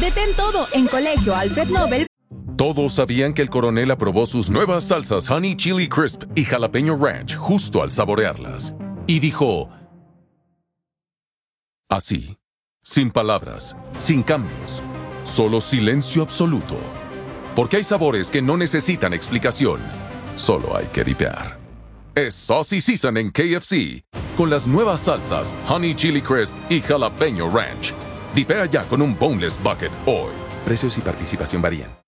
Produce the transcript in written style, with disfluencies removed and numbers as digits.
Detén todo en Colegio Alfred Nobel. Todos sabían que el coronel aprobó sus nuevas salsas Honey Chili Crisp y Jalapeño Ranch justo al saborearlas. Y dijo... así, sin palabras, sin cambios, solo silencio absoluto. Porque hay sabores que no necesitan explicación, solo hay que dipear. Es Saucy Season en KFC, con las nuevas salsas Honey Chili Crisp y Jalapeño Ranch. Dipea ya con un Boneless Bucket hoy. Precios y participación varían.